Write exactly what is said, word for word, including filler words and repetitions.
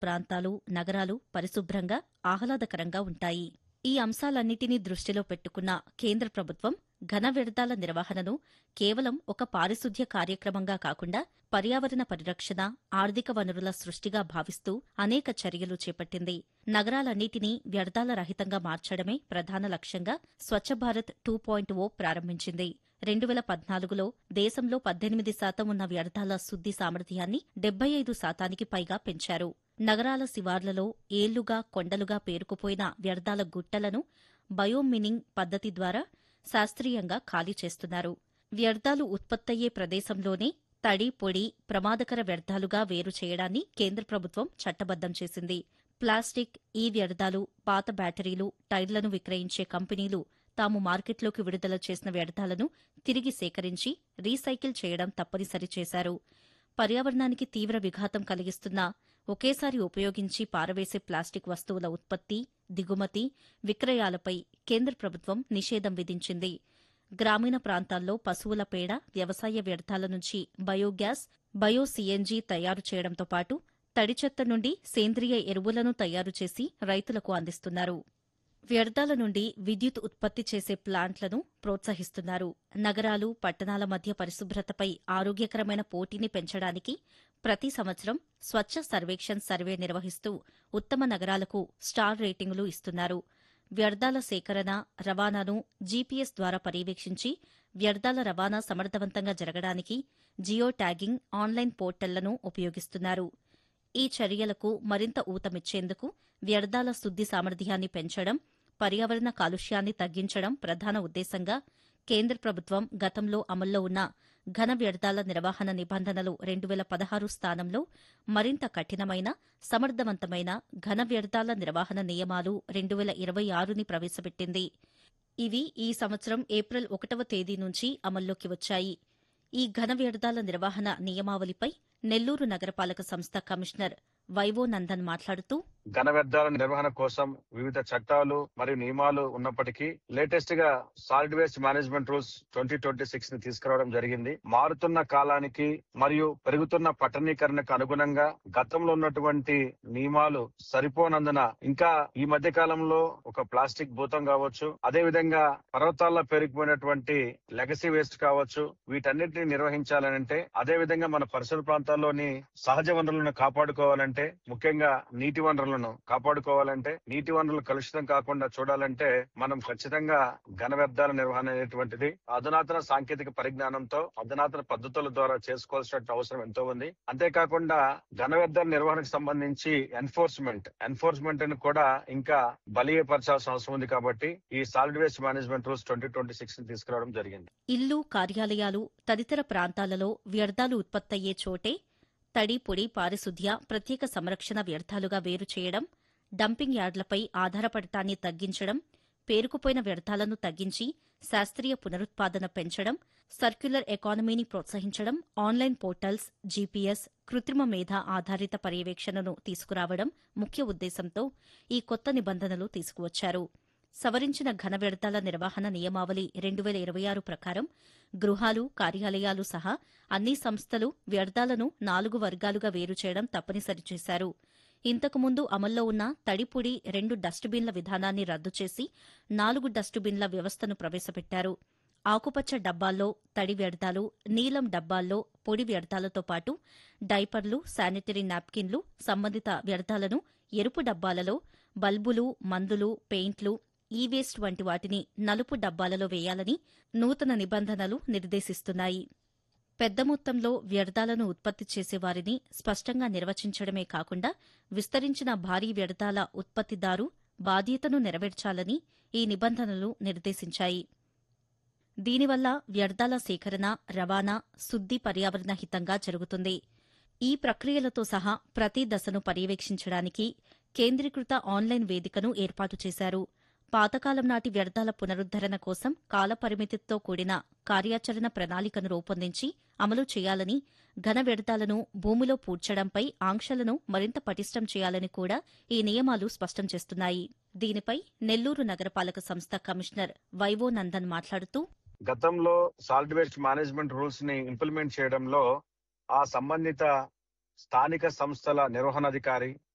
ప్రాంతాలు, నగరాలు పరిశుభ్రంగా, ఆహ్లాదకరంగా ఉంటాయి. ఈ అంశాలన్నిటినీ దృష్టిలో పెట్టుకున్న కేంద్ర ప్రభుత్వం ఘన వ్యర్థాల నిర్వహణను కేవలం ఒక పారిశుధ్య కార్యక్రమంగా కాకుండా పర్యావరణ పరిరక్షణ, ఆర్థిక వనరుల సృష్టిగా భావిస్తూ అనేక చర్యలు చేపట్టింది. నగరాలన్నిటినీ వ్యర్థాల రహితంగా మార్చడమే ప్రధాన లక్ష్యంగా స్వచ్ఛ భారత్ టూ పాయింట్ ఓ ప్రారంభించింది. రెండు వేల పద్నాలుగులో దేశంలో పద్దెనిమిది శాతం ఉన్న వ్యర్థాల శుద్ది సామర్థ్యాన్ని డెబ్బై ఐదు శాతానికి పైగా పెంచారు. నగరాల శివార్లలో ఏళ్లుగా కొండలుగా పేరుకుపోయిన వ్యర్థాల గుట్టలను బయోమినింగ్ పద్ధతి ద్వారా శాస్త్రీయంగా ఖాళీ చేస్తున్నారు. వ్యర్థాలు ఉత్పత్తయ్యే ప్రదేశంలోనే తడి, పొడి, ప్రమాదకర వ్యర్థాలుగా వేరు చేయడాన్ని కేంద్ర ప్రభుత్వం చట్టబద్దం చేసింది. ప్లాస్టిక్, ఈ వ్యర్థాలు, పాత బ్యాటరీలు, టైర్లను విక్రయించే కంపెనీలు తాము మార్కెట్లోకి విడుదల చేసిన వ్యర్థాలను తిరిగి సేకరించి రీసైకిల్ చేయడం తప్పనిసరి చేశారు. పర్యావరణానికి తీవ్ర విఘాతం కలిగిస్తున్న ఒకేసారి ఉపయోగించి పారవేసే ప్లాస్టిక్ వస్తువుల ఉత్పత్తి, దిగుమతి, విక్రయాలపై కేంద్ర ప్రభుత్వం నిషేధం విధించింది. గ్రామీణ ప్రాంతాల్లో పశువుల పేడ, వ్యవసాయ వ్యర్థాల నుంచి బయోగ్యాస్, బయో సీఎన్జీ తయారు చేయడంతో పాటు తడి చెత్త నుండి సేంద్రియ ఎరువులను తయారు చేసి రైతులకు అందిస్తున్నారు. వ్యర్థాల నుండి విద్యుత్ ఉత్పత్తి చేసే ప్లాంట్లను ప్రోత్సహిస్తున్నారు. నగరాలు, పట్టణాల మధ్య పరిశుభ్రతపై ఆరోగ్యకరమైన పోటీని పెంచడానికి ప్రతి సంవత్సరం స్వచ్ఛ సర్వేక్షణ్ సర్వే నిర్వహిస్తూ ఉత్తమ నగరాలకు స్టార్ రేటింగులు ఇస్తున్నారు. వ్యర్థాల సేకరణ, రవాణాను జీపీఎస్ ద్వారా పర్యవేక్షించి వ్యర్థాల రవాణా సమర్థవంతంగా జరగడానికి జియో ట్యాగింగ్, ఆన్లైన్ పోర్టళ్లను ఉపయోగిస్తున్నారు. ఈ చర్యలకు మరింత ఊతమిచ్చేందుకు వ్యర్థాల శుద్ది సామర్థ్యాన్ని పెంచడం, పర్యావరణ కాలుష్యాన్ని తగ్గించడం ప్రధాన ఉద్దేశంగా కేంద్ర ప్రభుత్వం గతంలో అమల్లో ఉన్న ఘన వ్యర్థాల నిర్వహణ నిబంధనలు రెండు వేల పదహారు స్థానంలో మరింత కఠినమైన, సమర్థవంతమైన ఘన వ్యర్థాల నిర్వహణ నియమాలు రెండు వేల ఇరవై ఆరుని ప్రవేశపెట్టింది. ఇవి ఈ సంవత్సరం ఏప్రిల్ ఒకటవ తేదీ నుంచి అమల్లోకి వచ్చాయి. ఈ ఘన వ్యర్థాల నిర్వహణ నియమావళిపై నెల్లూరు నగరపాలక సంస్థ కమిషనర్ వైవో నందన్ మాట్లాడుతూ, ఘన వ్యర్థాల నిర్వహణ కోసం వివిధ చట్టాలు మరియు నియమాలు ఉన్నప్పటికీ లేటెస్ట్ గా solid waste management rules twenty twenty six ని తీసుకురావడం జరిగింది. మారుతున్న కాలానికి మరియు పెరుగుతున్న పట్టణీకరణకు అనుగుణంగా గతంలో ఉన్నటువంటి నియమాలు సరిపోనందున ఇంకా ఈ మధ్య కాలంలో ఒక ప్లాస్టిక్ భూతం కావచ్చు, అదే విధంగా పర్వతాల్లో పెరిగిపోయినటువంటి లెగసీ వేస్ట్ కావచ్చు, వీటన్నిటిని నిర్వహించాలంటే, అదే విధంగా మన పరిసర ప్రాంతాల్లోని సహజ వనరులను కాపాడుకోవాలంటే, ముఖ్యంగా నీటి వనరులను కాపాడుకోవాలంటే, నీటి వనరులు కలుషితం కాకుండా చూడాలంటే మనం ఖచ్చితంగా ఘన వ్యర్థాల నిర్వహణ అనేటువంటిది అధునాతన సాంకేతిక పరిజ్ఞానంతో, అధునాతన పద్ధతుల ద్వారా చేసుకోవాల్సిన అవసరం ఎంతో ఉంది. అంతేకాకుండా ఘన వ్యర్థాల నిర్వహణకు సంబంధించి ఎన్ఫోర్స్మెంట్ ఎన్ఫోర్స్మెంట్ ని కూడా ఇంకా బలీయపరచాల్సిన అవసరం ఉంది. కాబట్టి ఈ solid waste management rules twenty twenty six ని తీసుకురావడం జరిగింది. ఇల్లు, కార్యాలయాలు, తదితర ప్రాంతాలలో వ్యర్థాలు ఉత్పత్తయ్యే చోటే తడి, పొడి, పారిశుధ్య, ప్రత్యేక సంరక్షణ వ్యర్థాలుగా వేరు చేయడం, డంపింగ్ యార్డులపై ఆధారపడటాన్ని తగ్గించడం, పేరుకుపోయిన వ్యర్థాలను తగ్గించి శాస్త్రీయ పునరుత్పాదన పెంచడం, సర్క్యులర్ ఎకానమీని ప్రోత్సహించడం, ఆన్లైన్ పోర్టల్స్, జీపీఎస్, కృత్రిమ మేధ ఆధారిత పర్యవేక్షణను తీసుకురావడం ముఖ్య ఉద్దేశంతో ఈ కొత్త నిబంధనలు తీసుకువచ్చారు. సవరించిన ఘన వ్యర్థాల నిర్వహణ నియమావళి రెండు వేల ఇరవై ఆరు ప్రకారం గృహాలు, కార్యాలయాలు సహా అన్ని సంస్థలు వ్యర్థాలను నాలుగు వర్గాలుగా వేరు చేయడం తప్పనిసరి చేశారు. ఇంతకుముందు అమల్లో ఉన్న తడిపొడి రెండు డస్టుబిన్ల విధానాన్ని రద్దు చేసి నాలుగు డస్టుబిన్ల వ్యవస్థను ప్రవేశపెట్టారు. ఆకుపచ్చ డబ్బాల్లో తడి వ్యర్థాలు, నీలం డబ్బాల్లో పొడి వ్యర్థాలతో పాటు డైపర్లు, శానిటరీ నాప్కిన్లు, సంబంధిత వ్యర్థాలను ఎరుపు డబ్బాలలో, బల్బులు, మందులు, పెయింట్లు, ఈ వేస్ట్ వంటి వాటిని నలుపు డబ్బాలలో వేయాలని నూతన నిబంధనలు నిర్దేశిస్తున్నాయి. పెద్ద మొత్తంలో వ్యర్థాలను ఉత్పత్తి చేసేవారిని స్పష్టంగా నిర్వచించడమే కాకుండా విస్తరించిన భారీ వ్యర్థాల ఉత్పత్తిదారు బాధ్యతను నెరవేర్చాలని ఈ నిబంధనలు నిర్దేశించాయి. దీనివల్ల వ్యర్థాల సేకరణ, రవాణా, శుద్ది పర్యావరణ హితంగా జరుగుతుంది. ఈ ప్రక్రియలతో సహా ప్రతి దశను పర్యవేక్షించడానికి కేంద్రీకృత ఆన్లైన్ వేదికను ఏర్పాటు చేశారు. పాతకాలం నాటి వ్యర్థాల పునరుద్దరణ కోసం కాలపరిమితితో కూడిన కార్యాచరణ ప్రణాళికను రూపొందించి అమలు చేయాలని, ఘన వ్యర్థాలను భూమిలో పూడ్చడంపై ఆంక్షలను మరింత పటిష్టం చేయాలని కూడా ఈ నియమాలు స్పష్టం చేస్తున్నాయి. దీనిపై నెల్లూరు నగరపాలక సంస్థ కమిషనర్ వైవో నందన్ మాట్లాడుతూ, గతంలో సాలిడ్ వేస్ట్ మేనేజ్మెంట్ రూల్స్ ని ఇంప్లిమెంట్ చేయడంలో ఆ సంబంధిత స్థానిక సంస్థల నిర్వహణాధికారి